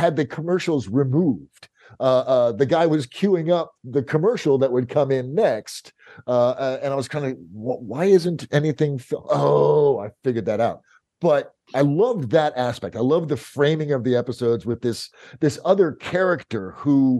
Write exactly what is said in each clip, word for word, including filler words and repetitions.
had the commercials removed. Uh, uh, the guy was queuing up the commercial that would come in next. Uh, uh, and I was kind of, why isn't anything? Fil-? Oh, I figured that out. But I loved that aspect. I love the framing of the episodes with this, this other character who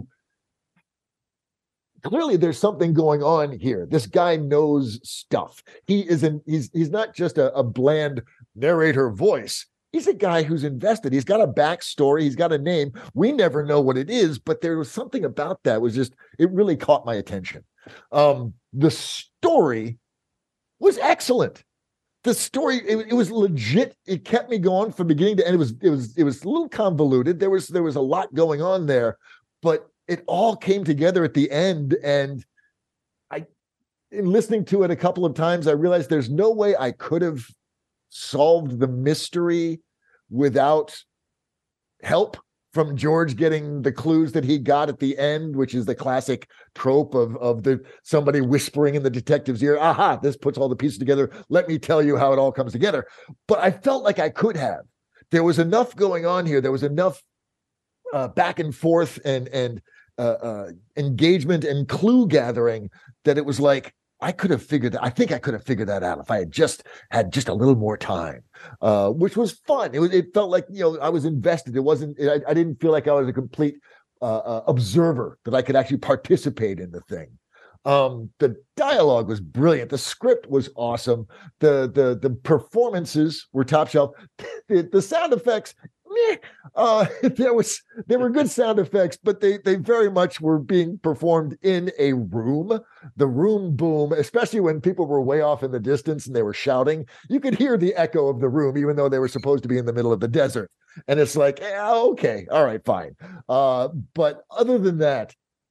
clearly there's something going on here. This guy knows stuff. He isn't, he's, he's not just a, a bland narrator voice. He's a guy who's invested. He's got a backstory. He's got a name. We never know what it is, but there was something about that was just, it really caught my attention. Um, the story was excellent. The story, it, it was legit. It kept me going from beginning to end. It was, it was, it was a little convoluted. There was, there was a lot going on there, but it all came together at the end. And I, in listening to it a couple of times, I realized there's no way I could have solved the mystery without help from George getting the clues that he got at the end, which is the classic trope of, of the somebody whispering in the detective's ear, aha, this puts all the pieces together. Let me tell you how it all comes together. But I felt like I could have. There was enough going on here. There was enough uh, back and forth and, and uh, uh, engagement and clue gathering that it was like, I could have figured that. I think I could have figured that out if I had just had just a little more time, uh, which was fun. It was. It felt like, you know, I was invested. It wasn't. I, I didn't feel like I was a complete uh, uh, observer, that I could actually participate in the thing. Um, the dialogue was brilliant. The script was awesome. The the the performances were top shelf. The, the sound effects. Meh. Uh, there was there were good sound effects, but they they very much were being performed in a room. The room boom, especially when people were way off in the distance and they were shouting, you could hear the echo of the room, even though they were supposed to be in the middle of the desert. And it's like, eh, okay, all right, fine. Uh, but other than that,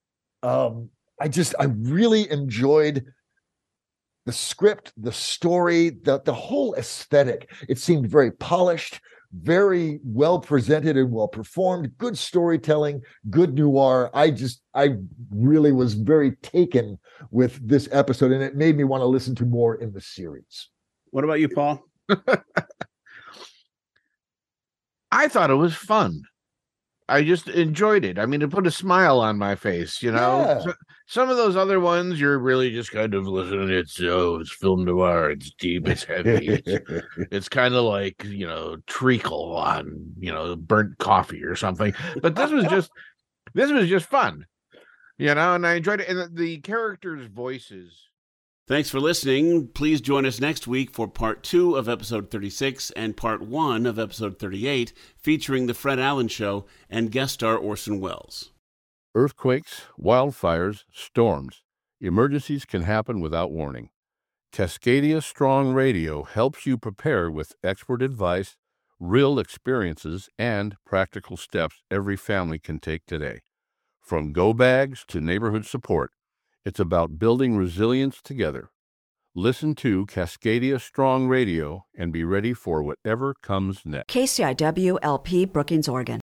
um, I just I really enjoyed the script, the story, the the whole aesthetic. It seemed very polished, very well presented and well performed, good storytelling, good noir. I just, I really was very taken with this episode, and it made me want to listen to more in the series. What about you, Paul? I thought it was fun. I just enjoyed it. I mean, it put a smile on my face, you know. Yeah. So, some of those other ones, you're really just kind of listening. It's oh, it's film noir. It's deep. It's heavy. It's, it's kind of like, you know, treacle on, you know, burnt coffee or something. But this was just, this was just fun, you know. And I enjoyed it. And the, the characters' voices. Thanks for listening. Please join us next week for part two of episode thirty-six and part one of episode thirty-eight, featuring The Fred Allen Show and guest star Orson Welles. Earthquakes, wildfires, storms. Emergencies can happen without warning. Cascadia Strong Radio helps you prepare with expert advice, real experiences, and practical steps every family can take today. From go bags to neighborhood support, it's about building resilience together. Listen to Cascadia Strong Radio and be ready for whatever comes next. K C I W L P Brookings, Oregon.